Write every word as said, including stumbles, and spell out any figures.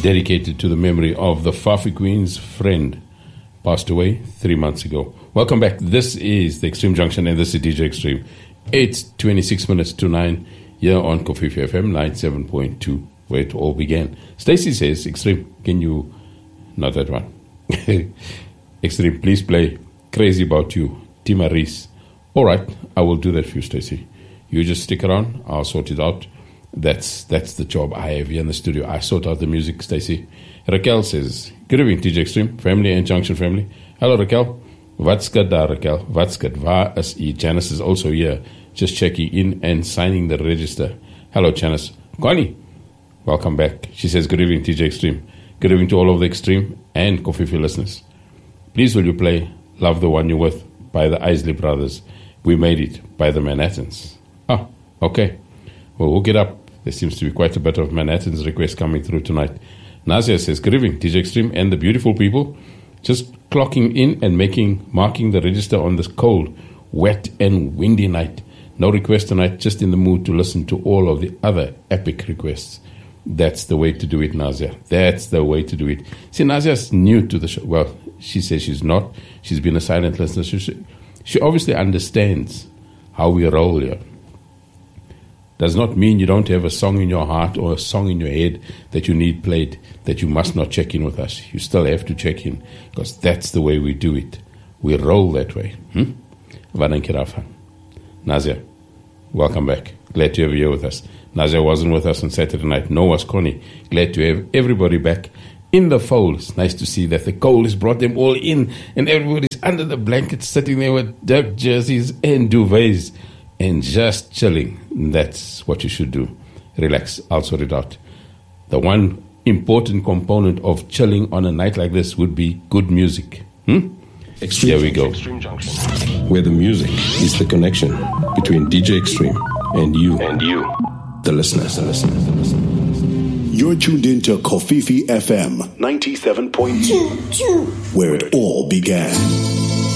dedicated to the memory of the Fafi Queen's friend, passed away three months ago. Welcome back. This is the Extreme Junction and this is D J Extreme. It's twenty-six minutes to nine here on Kofifi F M ninety-seven point two, where it all began. Stacy says, Extreme, can you... Not that one. Extreme, please play Crazy About You, Tima Reese. All right, I will do that for you, Stacy. You just stick around. I'll sort it out. That's that's the job I have here in the studio. I sort out the music, Stacy. Raquel says, good evening, D J Extreme, family and Junction family. Hello, Raquel. Watska da, Raquel. Watska, waar is ie? Janice is also here, just checking in and signing the register. Hello, Janice. Connie, welcome back. She says, good evening, D J Extreme. Good evening to all of the Extreme and Kofifi listeners. Please will you play Love the One You're With by the Isley Brothers. We Made It by the Manhattans. Ah, okay. Well, we'll get up. There seems to be quite a bit of Manhattan's requests coming through tonight. Nazia says, good evening, D J Extreme and the beautiful people. Just clocking in and making marking the register on this cold, wet and windy night. No request tonight, just in the mood to listen to all of the other epic requests. That's the way to do it, Nazia. That's the way to do it. See, Nazia's new to the show. Well, she says she's not. She's been a silent listener. She, she obviously understands how we roll here. Does not mean you don't have a song in your heart or a song in your head that you need played, that you must not check in with us. You still have to check in, because that's the way we do it. We roll that way. Hmm? Vanankirafa. Nazia, welcome back. Glad to have you here with us. Nazia wasn't with us on Saturday night, nor was Connie. Glad to have everybody back in the fold. It's nice to see that the cold has brought them all in, and everybody's under the blankets, sitting there with duck jerseys and duvets, and just chilling. That's what you should do. Relax, I'll sort it out. The one important component of chilling on a night like this would be good music. Hmm? Extreme Here we go. Extreme Junction, where the music is the connection between D J Extreme and you, and you, the listeners. The listeners, the listeners. You're tuned into Kofifi F M ninety-seven point two, where it all began.